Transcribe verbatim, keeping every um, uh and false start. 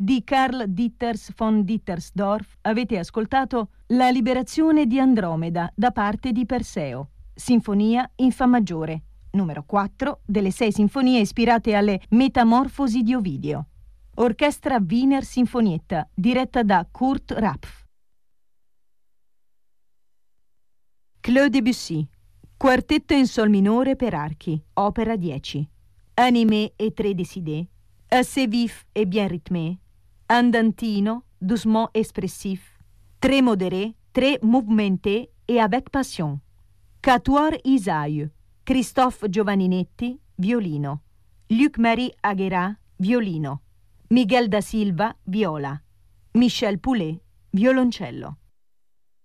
di Karl Dieters von Dittersdorf avete ascoltato La liberazione di Andromeda da parte di Perseo, sinfonia in fa maggiore, numero quattro delle sei sinfonie ispirate alle Metamorfosi di Ovidio. Orchestra Wiener Sinfonietta, diretta da Kurt Rapf. Claude Debussy, quartetto in sol minore per archi, opera dieci. Animé et très décidé, assez vif et bien rythmé, andantino, doucement expressif, très modéré, très mouvementé et avec passion. Quatuor Isaïe, Christophe Giovanninetti, violino. Luc-Marie Aguera, violino. Miguel da Silva, viola. Michel Poulet, violoncello.